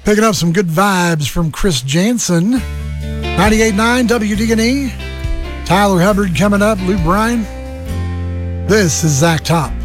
Picking up some good vibes from Chris Jansen. 98.9 WD&E. Tyler Hubbard coming up. Lou Bryan. This is Zach Top.